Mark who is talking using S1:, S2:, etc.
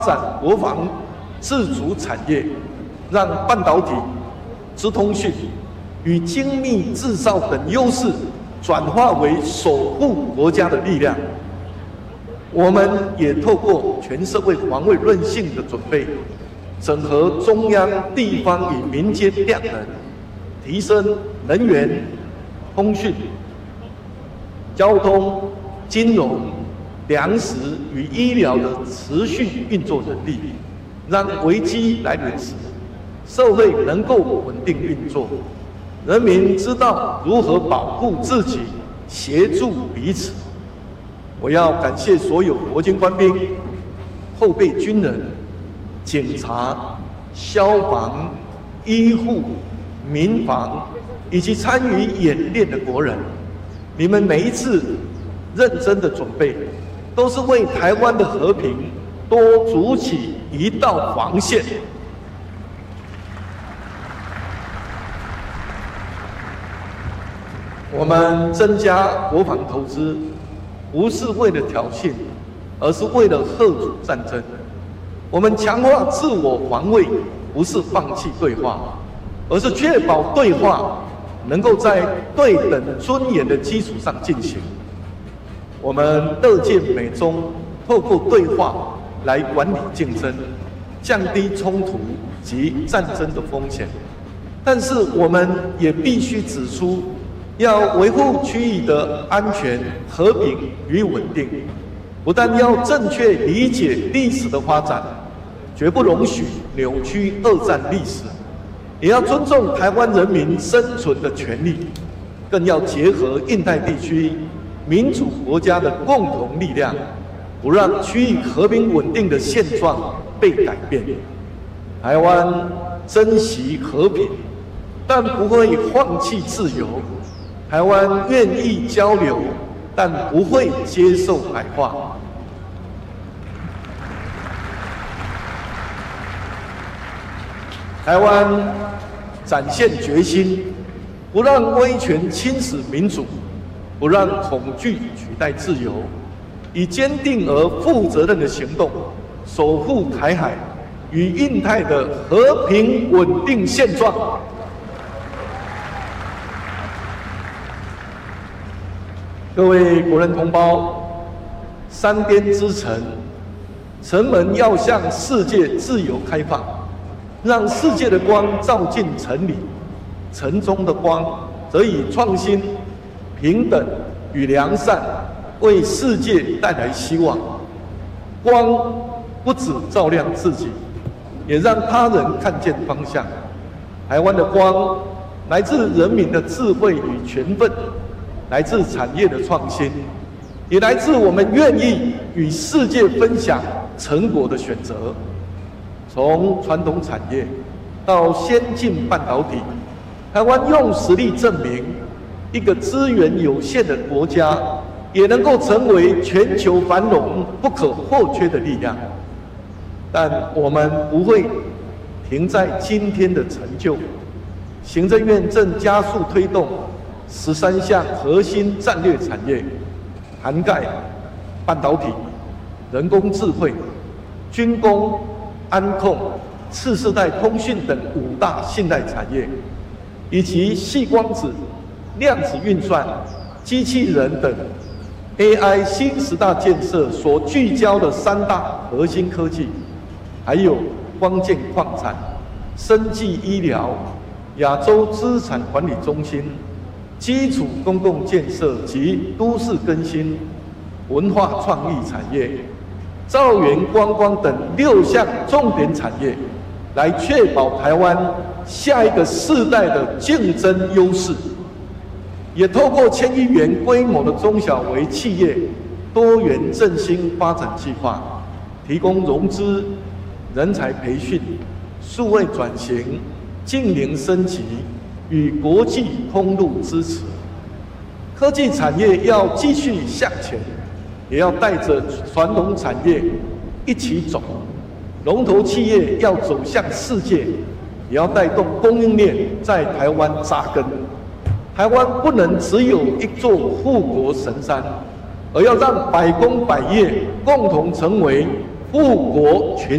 S1: 展国防自主产业，让半导体、资通讯与精密制造等优势转化为守护国家的力量。我们也透过全社会防卫韧性的准备，整合中央、地方与民间量能，提升能源、通讯、交通、金融、粮食与医疗的持续运作能力，让危机来临时，社会能够稳定运作，人民知道如何保护自己，协助彼此。我要感谢所有国军官兵、后备军人、警察、消防、医护、民防以及参与演练的国人，你们每一次认真的准备，都是为台湾的和平多筑起一道防线。我们增加国防投资，不是为了挑衅，而是为了嚇阻战争。我们强化自我防卫，不是放弃对话，而是确保对话能够在对等尊严的基础上进行。我们乐见美中透过对话来管理竞争，降低冲突及战争的风险。但是我们也必须指出，要维护区域的安全、和平与稳定，不但要正确理解历史的发展，绝不容许扭曲二战历史，也要尊重台湾人民生存的权利，更要结合印太地区民主国家的共同力量，不让区域和平稳定的现状被改变。台湾珍惜和平，但不会放弃自由。台湾愿意交流，但不会接受矮化。台湾展现决心，不让威权侵蚀民主，不让恐惧取代自由，以坚定而负责任的行动，守护台海与印太的和平稳定现状。各位国人同胞，山巅之城，城门要向世界自由开放，让世界的光照进城里，城中的光则以创新、平等与良善为世界带来希望。光不只照亮自己，也让他人看见方向。台湾的光来自人民的智慧与权分，来自产业的创新，也来自我们愿意与世界分享成果的选择。从传统产业到先进半导体，台湾用实力证明，一个资源有限的国家也能够成为全球繁荣不可或缺的力量。但我们不会停在今天的成就。行政院正加速推动13项核心战略产业，涵盖半导体、人工智慧、军工、安控、次世代通讯等5大信赖产业，以及矽光子、量子运算、机器人等 AI 新10大建设所聚焦的3大核心科技，还有光电矿产、生技医疗、亚洲资产管理中心、基础公共建设及都市更新、文化创意产业、造园观光等6项重点产业，来确保台湾下一个世代的竞争优势。也透过1000亿元规模的中小微企业多元振兴发展计划，提供融资、人才培训、数位转型、净零升级与国际通路支持。科技产业要继续向前，也要带着传统产业一起走。龙头企业要走向世界，也要带动供应链在台湾扎根。台湾不能只有一座护国神山，而要让百工百业共同成为富国群。